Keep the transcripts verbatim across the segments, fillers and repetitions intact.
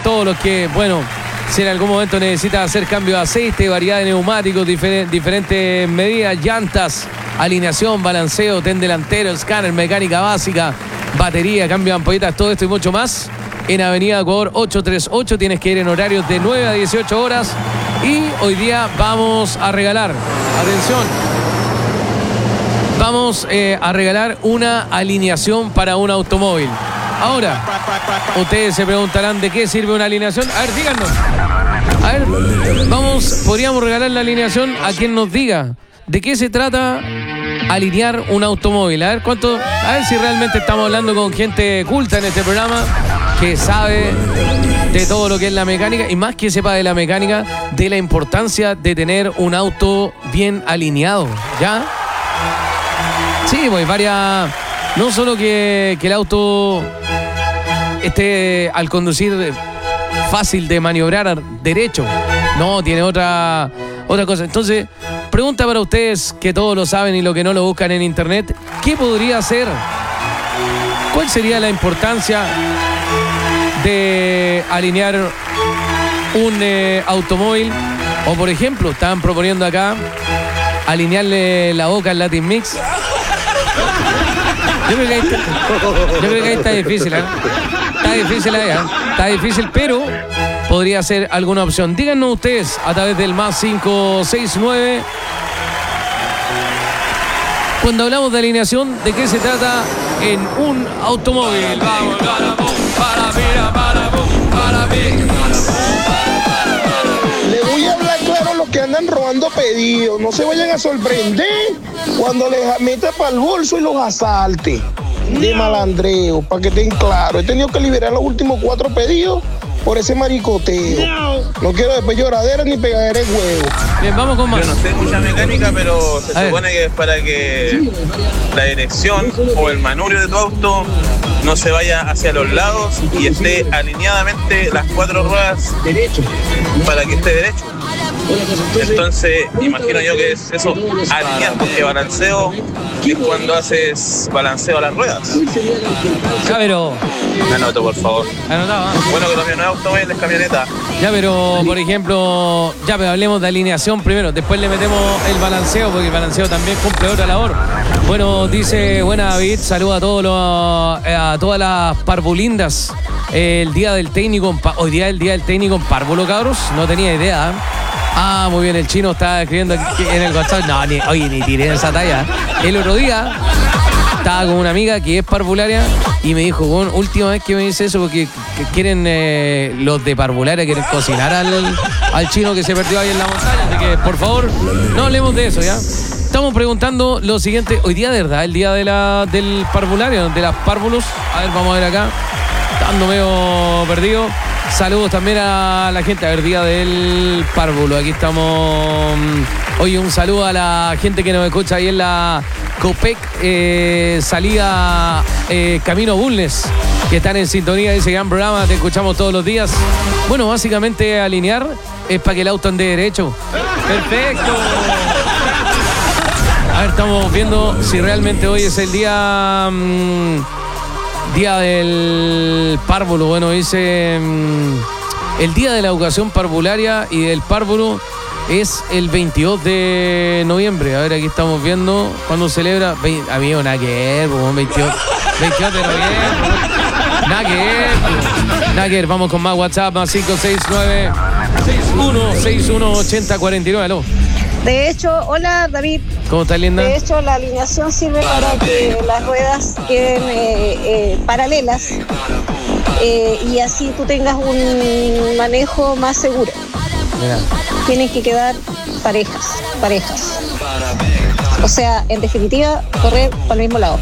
todos los que, bueno, si en algún momento necesitas hacer cambio de aceite, variedad de neumáticos, difer- diferentes medidas, llantas, alineación, balanceo, ten delantero, escáner, mecánica básica, batería, cambio de ampolletas, todo esto y mucho más. En Avenida Ecuador ochocientos treinta y ocho, tienes que ir en horarios de nueve a dieciocho horas. Y hoy día vamos a regalar, atención, vamos eh, a regalar una alineación para un automóvil. Ahora, ustedes se preguntarán de qué sirve una alineación. A ver, díganos. A ver, vamos, podríamos regalar la alineación a quien nos diga de qué se trata alinear un automóvil. A ver cuánto, a ver si realmente estamos hablando con gente culta en este programa, que sabe de todo lo que es la mecánica, y más que sepa de la mecánica, de la importancia de tener un auto bien alineado, ¿ya? Sí, pues varias... No solo que, que el auto esté al conducir fácil de maniobrar derecho, no, tiene otra, otra cosa. Entonces, pregunta para ustedes que todos lo saben y lo que no lo buscan en internet, ¿qué podría ser? ¿Cuál sería la importancia de alinear un eh, automóvil? O por ejemplo, estaban proponiendo acá alinearle la boca al Latin Mix. Yo creo que ahí está, yo creo que ahí está difícil, ¿eh? Está difícil ahí, ¿eh? Está difícil, pero podría ser alguna opción. Díganos ustedes a través del más cinco seis nueve. Cuando hablamos de alineación, ¿de qué se trata en un automóvil? Vamos, para, para, mira, para, para, mí. Le voy a hablar claro a los que andan robando pedidos. No se vayan a sorprender cuando les meta para el bolso y los asalte. De malandreo, para que estén claros. He tenido que liberar los últimos cuatro pedidos por ese maricoteo. No quiero después lloraderas ni pegadera de huevo. Bien, vamos con más. Yo no sé mucha mecánica, pero se A supone ver. que es para que la dirección o el manubrio de tu auto no se vaya hacia los lados y esté alineadamente las cuatro ruedas para que esté derecho. Entonces, imagino yo que es eso, alinear, porque balanceo es cuando haces balanceo a las ruedas. Ya, pero... Me anoto, por favor. Anotado, ¿eh? Bueno, que también no es automóvil, es camioneta. Ya, pero, por ejemplo, ya, pero hablemos de alineación primero. Después le metemos el balanceo, porque el balanceo también cumple otra labor. Bueno, dice, buena David, saluda a todos los, a todas las parvulindas. El día del técnico, en pa- hoy día es el día del técnico en párvulo, cabros. No tenía idea, ¿eh? Ah, muy bien, el chino está escribiendo aquí en el WhatsApp. No, ni, oye, ni tiré esa talla. El otro día estaba con una amiga que es parvularia y me dijo, bueno, última vez que me dice eso, porque que quieren, eh, los de parvularia quieren cocinar al, al chino que se perdió ahí en la montaña. Así que, por favor, no hablemos de eso, ¿ya? Estamos preguntando lo siguiente. Hoy día, de verdad, el día de la, del parvulario, de las párvulos. A ver, vamos a ver acá. Estando medio perdido. Saludos también a la gente, a ver, día del párvulo. Aquí estamos. Oye, un saludo a la gente que nos escucha ahí en la Copec, eh, salida eh, Camino Bulnes, que están en sintonía de ese gran programa, te escuchamos todos los días. Bueno, básicamente alinear es para que el auto ande derecho. ¡Perfecto! A ver, estamos viendo si realmente hoy es el día... Mmm, Día del párvulo. Bueno, dice mmm, el día de la educación parvularia y del párvulo es el veintidós de noviembre. A ver, aquí estamos viendo cuándo celebra. Amigo, nada que ver, veintidós, veintidós de noviembre. Nada que ver, nada que ver. Vamos con más WhatsApp, más cinco seis nueve seis uno seis uno ocho cero cuatro nueve. Aló. De hecho, hola David. ¿Cómo estás, linda? De hecho, la alineación sirve para que las ruedas queden eh, eh, paralelas eh, y así tú tengas un manejo más seguro. Mira. Tienen que quedar parejas, parejas. O sea, en definitiva, correr para el mismo lado.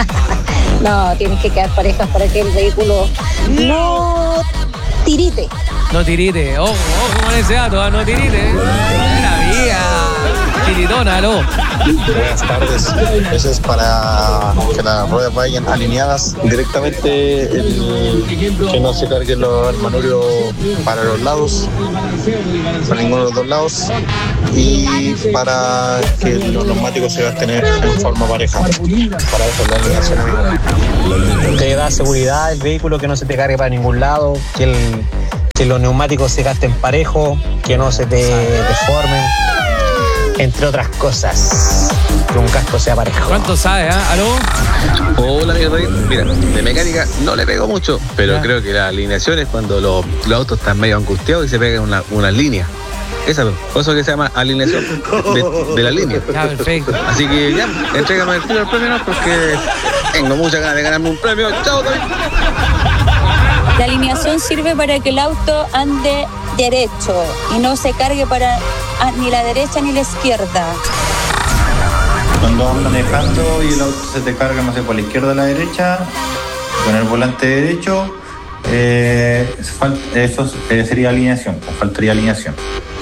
No, tienen que quedar parejas para que el vehículo no tirite. No tirite, ojo, ojo con ese dato, no tirite. Buena vía. Tiritona, aló. Buenas tardes. Eso es para que las ruedas vayan alineadas directamente, el, que no se cargue lo- el manubrio para los lados, para ninguno de los dos lados, y para que los neumáticos se gasten en forma pareja. Para eso es la alineación, amigo. Te da seguridad el vehículo, que no se te cargue para ningún lado, que el, que los neumáticos se gasten parejo, que no se te deformen, entre otras cosas, que un casco sea parejo. ¿Cuánto sabes, ah? ¿Aló? Hola, amigo David. Mira, de mecánica no le pego mucho, pero Ya. creo que la alineación es cuando los, los autos están medio angustiados y se pegan una, una línea. Esa, por eso que se llama alineación de, de la línea. Ya, perfecto. Así que ya, entrégame el primer premio, ¿no? Porque tengo muchas ganas de ganarme un premio. Chao, David. La alineación sirve para que el auto ande derecho y no se cargue para ah, ni la derecha ni la izquierda. Cuando vas manejando y el auto se te carga, no sé, por la izquierda o la derecha, con el volante derecho, eh, eso eh, sería alineación, o faltaría alineación.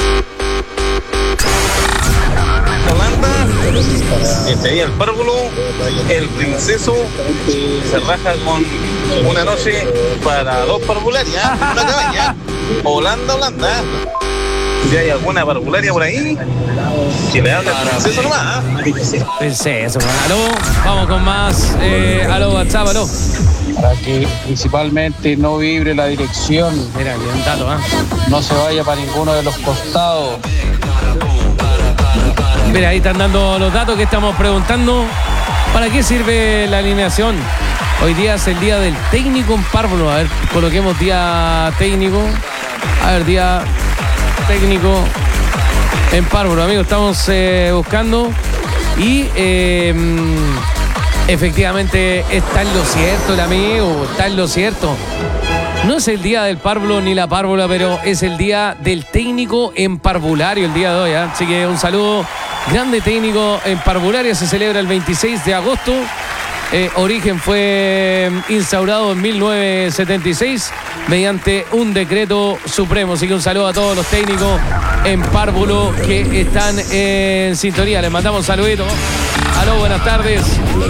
Este día el párvulo, el princeso se raja con una noche para dos parvularias, una cabaña, Holanda, Holanda. Si hay alguna parvularia por ahí, que le hable al princeso nomás. Princeso, aló. Vamos con más. Eh, aló, WhatsApp, aló. Para que principalmente no vibre la dirección, Mira, bien dato, ¿ah? no se vaya para ninguno de los costados. Mira, ahí están dando los datos que estamos preguntando. ¿Para qué sirve la alineación? Hoy día es el día del técnico en párvulo. A ver, coloquemos día técnico. A ver, día técnico en párvulo, amigos. Estamos eh, buscando y eh, efectivamente está en lo cierto el amigo, está en lo cierto. No es el día del párvulo ni la párvula, pero es el día del técnico en parvulario el día de hoy, ¿eh? Así que un saludo grande. Técnico en parvulario se celebra el veintiséis de agosto. Eh, origen fue instaurado en mil novecientos setenta y seis mediante un decreto supremo. Así que un saludo a todos los técnicos en párvulo que están en sintonía. Les mandamos un saludito. Aló, buenas tardes.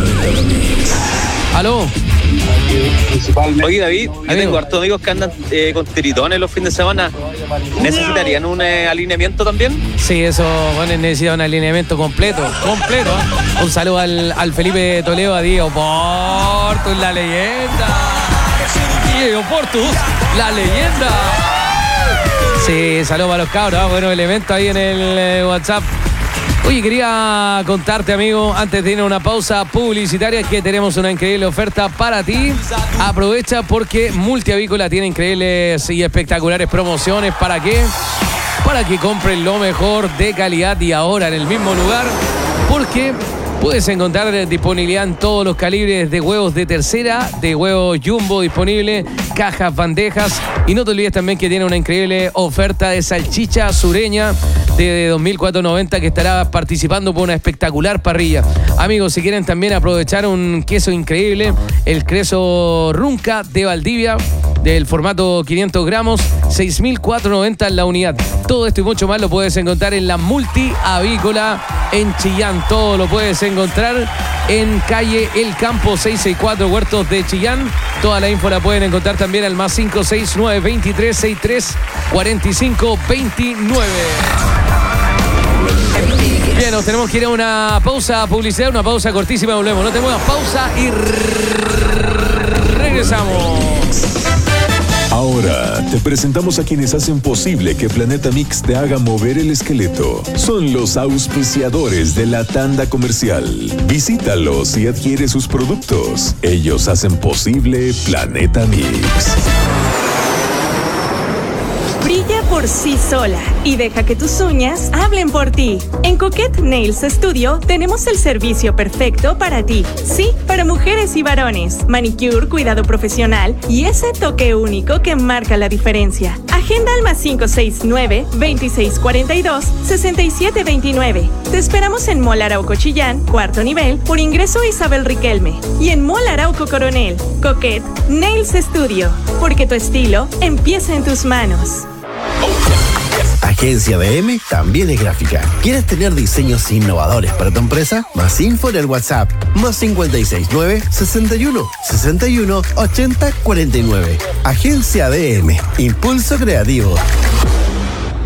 Aló. Oye, David, yo Amigo. tengo hartos amigos que andan eh, con tiritones los fines de semana. ¿Necesitarían un eh, alineamiento también? Sí, eso, bueno, necesita un alineamiento completo, completo. ¿eh? Un saludo al, al Felipe Toledo, a Diego Portus, la leyenda. Diego Portus, la leyenda. Sí, saludos para los cabros, ¿eh? Bueno, elemento ahí en el eh, WhatsApp. Oye, quería contarte, amigo, antes de ir a una pausa publicitaria, que tenemos una increíble oferta para ti. Aprovecha porque Multiavícola tiene increíbles y espectaculares promociones. ¿Para qué? Para que compren lo mejor de calidad y ahora en el mismo lugar. Porque puedes encontrar disponibilidad en todos los calibres de huevos de tercera, de huevos jumbo disponible, cajas, bandejas. Y no te olvides también que tiene una increíble oferta de salchicha sureña de dos mil cuatrocientos noventa que estará participando por una espectacular parrilla. Amigos, si quieren también aprovechar un queso increíble, el queso Runca de Valdivia, del formato quinientos gramos, seis mil cuatrocientos noventa en la unidad. Todo esto y mucho más lo puedes encontrar en la Multiavícola en Chillán. Todo lo puedes encontrar en calle El Campo seiscientos sesenta y cuatro, Huertos de Chillán. Toda la info la pueden encontrar también al más cinco seis nueve veintitrés sesenta y tres cuarenta y cinco veintinueve. Bien, nos tenemos que ir a una pausa publicidad, una pausa cortísima, volvemos. No te muevas, pausa y regresamos. Ahora te presentamos a quienes hacen posible que Planeta Mix te haga mover el esqueleto. Son los auspiciadores de la tanda comercial. Visítalos y adquiere sus productos. Ellos hacen posible Planeta Mix. Brilla por sí sola y deja que tus uñas hablen por ti. En Coquette Nails Studio tenemos el servicio perfecto para ti. Sí, para mujeres y varones. Manicure, cuidado profesional y ese toque único que marca la diferencia. Agenda al más cinco seis nueve veintiséis cuarenta y dos sesenta y siete veintinueve. Te esperamos en Mall Arauco Chillán, cuarto nivel, por ingreso Isabel Riquelme. Y en Mall Arauco Coronel, Coquette Nails Studio. Porque tu estilo empieza en tus manos. Agencia D M también es gráfica. ¿Quieres tener diseños innovadores para tu empresa? Más info en el WhatsApp. Más cincuenta y seis nueve sesenta y uno sesenta y uno ochenta cuarenta y nueve. Agencia D M. Impulso creativo.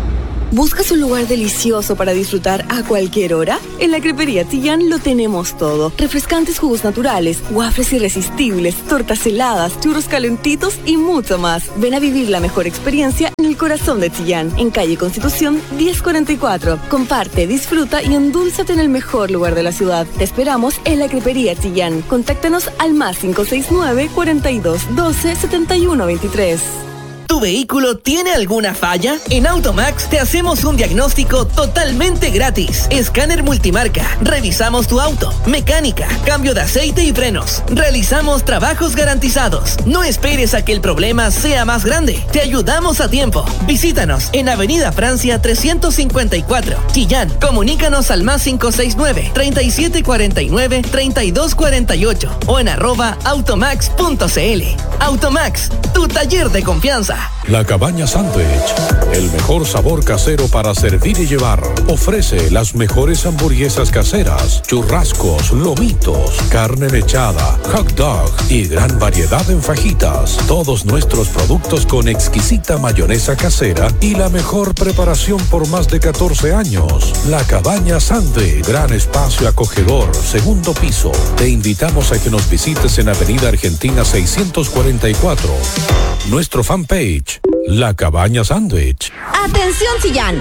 ¿Buscas un lugar delicioso para disfrutar a cualquier hora? En la Crepería Chillán lo tenemos todo. Refrescantes jugos naturales, waffles irresistibles, tortas heladas, churros calentitos y mucho más. Ven a vivir la mejor experiencia en el corazón de Chillán, en calle Constitución diez cuarenta y cuatro. Comparte, disfruta y endúlzate en el mejor lugar de la ciudad. Te esperamos en la Crepería Chillán. Contáctanos al más cinco seis nueve, cuarenta y dos, doce, setenta y uno veintitrés. ¿Tu vehículo tiene alguna falla? En Automax te hacemos un diagnóstico totalmente gratis. Escáner multimarca. Revisamos tu auto. Mecánica, cambio de aceite y frenos. Realizamos trabajos garantizados. No esperes a que el problema sea más grande. Te ayudamos a tiempo. Visítanos en Avenida Francia trescientos cincuenta y cuatro, Chillán. Comunícanos al más cinco seis nueve, treinta y siete cuarenta y nueve, treinta y dos cuarenta y ocho o en arroba automax punto cl. Automax, tu taller de confianza. La Cabaña Sandwich, el mejor sabor casero para servir y llevar. Ofrece las mejores hamburguesas caseras, churrascos, lomitos, carne mechada, hot dog y gran variedad en fajitas. Todos nuestros productos con exquisita mayonesa casera y la mejor preparación por más de catorce años. La Cabaña Sandwich, gran espacio acogedor, segundo piso. Te invitamos a que nos visites en Avenida Argentina seiscientos cuarenta y cuatro. Nuestro fanpage, La Cabaña Sandwich. ¡Atención, Chillán!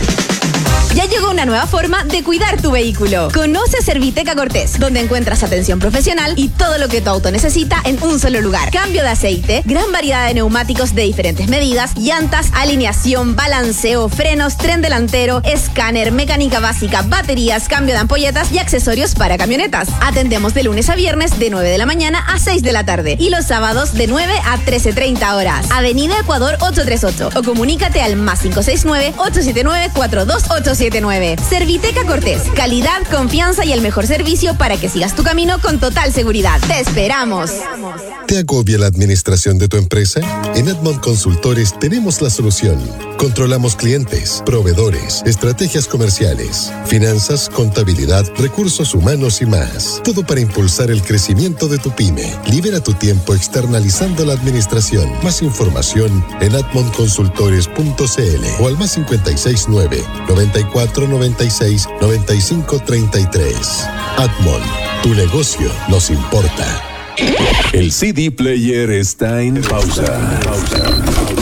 Ya llegó una nueva forma de cuidar tu vehículo. Conoce Serviteca Cortés, donde encuentras atención profesional y todo lo que tu auto necesita en un solo lugar. Cambio de aceite, gran variedad de neumáticos de diferentes medidas, llantas, alineación, balanceo, frenos, tren delantero, escáner, mecánica básica, baterías, cambio de ampolletas y accesorios para camionetas. Atendemos de lunes a viernes de nueve de la mañana a seis de la tarde y los sábados de nueve a trece treinta horas. Avenida Ecuador ochocientos treinta y ocho o comunícate al más cinco seis nueve, ocho siete nueve, cuatro dos ocho siete. Serviteca Cortés, calidad, confianza y el mejor servicio para que sigas tu camino con total seguridad. ¡Te esperamos! ¿Te agobia la administración de tu empresa? En Admont Consultores tenemos la solución. Controlamos clientes, proveedores, estrategias comerciales, finanzas, contabilidad, recursos humanos y más. Todo para impulsar el crecimiento de tu pyme. Libera tu tiempo externalizando la administración. Más información en admont consultores punto cl o al más cincuenta y seis nueve, noventa y cuatro, noventa y seis, noventa y cinco, treinta y tres. Admont, tu negocio nos importa. El C D player está en pausa. pausa.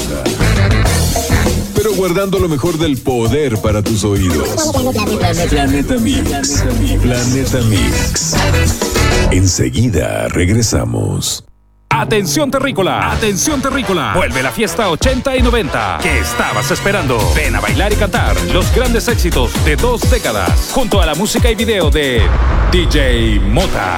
Pero guardando lo mejor del poder para tus oídos. Planeta Mix. Planeta Mix. Enseguida regresamos. Atención terrícola, atención terrícola. Vuelve la fiesta ochenta y noventa. ¿Qué estabas esperando? Ven a bailar y cantar los grandes éxitos de dos décadas junto a la música y video de D J Mota.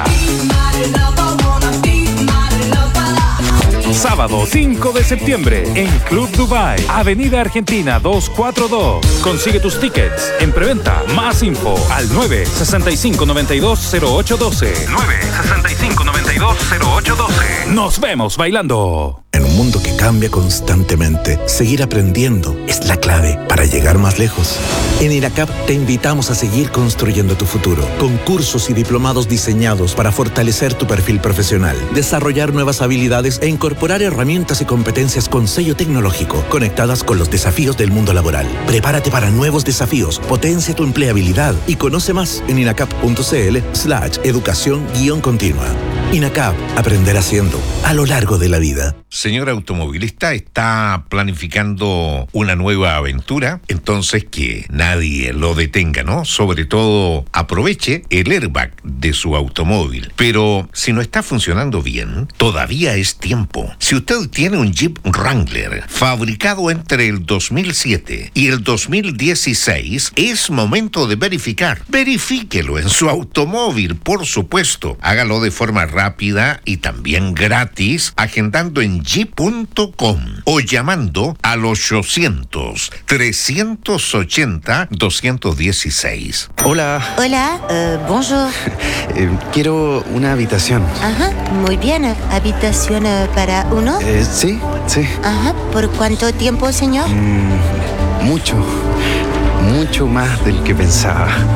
Sábado cinco de septiembre en Club Dubai, Avenida Argentina doscientos cuarenta y dos. Consigue tus tickets en preventa. Más info al nueve sesenta y cinco, noventa y dos, cero ocho doce. nueve sesenta y cinco, noventa y dos, cero ocho doce. Nos vemos bailando. En un mundo que cambia constantemente, seguir aprendiendo es la clave para llegar más lejos. En INACAP te invitamos a seguir construyendo tu futuro, con cursos y diplomados diseñados para fortalecer tu perfil profesional, desarrollar nuevas habilidades e incorporar herramientas y competencias con sello tecnológico, conectadas con los desafíos del mundo laboral. Prepárate para nuevos desafíos, potencia tu empleabilidad y conoce más en inacap punto cl slash educación guión continua. INACAP, aprender haciendo, a lo largo de la vida. Señor automovilista, ¿está planificando una nueva aventura? Entonces que nadie lo detenga, ¿no? Sobre todo, aproveche el airbag de su automóvil. Pero si no está funcionando bien, todavía es tiempo. Si usted tiene un Jeep Wrangler fabricado entre el dos mil siete y el dos mil dieciséis, es momento de verificar. Verifíquelo en su automóvil, por supuesto. Hágalo de forma rápida y también gratis, agendando en jeep punto com o llamando al ochocientos, trescientos ochenta, doscientos dieciséis. Hola. Hola, uh, bonjour. Eh, quiero una habitación. Ajá, muy bien. ¿Habitación uh, para uno? Eh, sí, sí. Ajá, ¿por cuánto tiempo, señor? Mm, mucho, mucho más del que pensaba.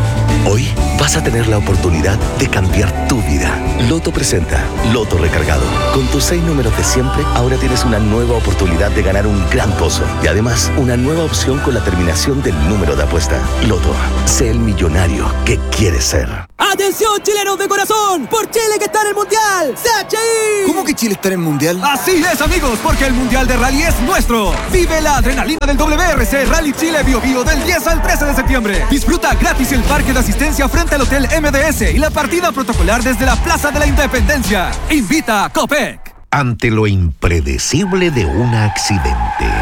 Hoy vas a tener la oportunidad de cambiar tu vida. Loto presenta Loto Recargado. Con tus seis números de siempre, ahora tienes una nueva oportunidad de ganar un gran pozo. Y además, una nueva opción con la terminación del número de apuesta. Loto, sé el millonario que quieres ser. ¡Atención, chilenos de corazón! ¡Por Chile que está en el Mundial! ¡C H I! ¿Cómo que Chile está en el Mundial? Así es, amigos, porque el Mundial de Rally es nuestro. Vive la adrenalina del W R C Rally Chile Bio Bio del diez al trece de septiembre. Disfruta gratis el parque de asistencia frente al Hotel M D S y la partida protocolar desde la Plaza de la Independencia. Invita a Copec. Ante lo impredecible de un accidente,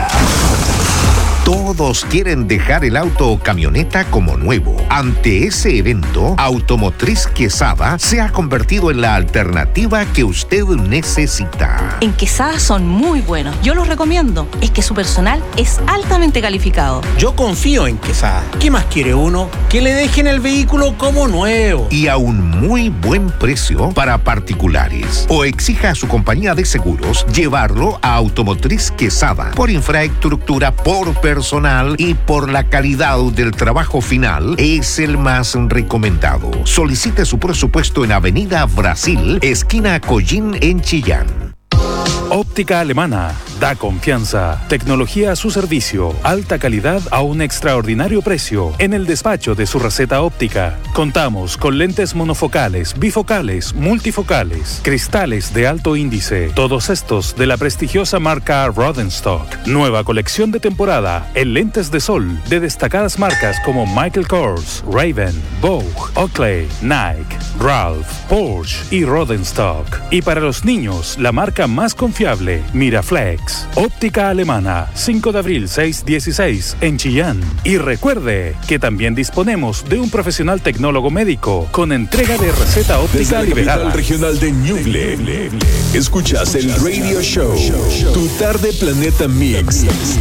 todos quieren dejar el auto o camioneta como nuevo. Ante ese evento, Automotriz Quesada se ha convertido en la alternativa que usted necesita. En Quesada son muy buenos. Yo los recomiendo. Es que su personal es altamente calificado. Yo confío en Quesada. ¿Qué más quiere uno? Que le dejen el vehículo como nuevo. Y a un muy buen precio para particulares. O exija a su compañía de seguros llevarlo a Automotriz Quesada por infraestructura, por personal y por la calidad del trabajo final, es el más recomendado. Solicite su presupuesto en Avenida Brasil, esquina Collín en Chillán. Óptica Alemana. Da confianza. Tecnología a su servicio. Alta calidad a un extraordinario precio. En el despacho de su receta óptica. Contamos con lentes monofocales, bifocales, multifocales, cristales de alto índice. Todos estos de la prestigiosa marca Rodenstock. Nueva colección de temporada en lentes de sol de destacadas marcas como Michael Kors, Raven, Vogue, Oakley, Nike, Ralph, Porsche y Rodenstock. Y para los niños, la marca más confiable, Miraflex. Óptica Alemana, cinco de abril seiscientos dieciséis en Chillán. Y recuerde que también disponemos de un profesional tecnólogo médico con entrega de receta óptica Desde la liberada. capital regional de Ñuble, escuchas el Radio Show, tu tarde Planeta Mix.